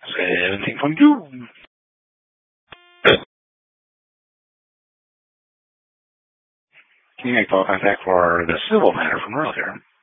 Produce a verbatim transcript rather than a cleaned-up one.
seventeen twenty-two. Can you make call contact for the civil matter from earlier?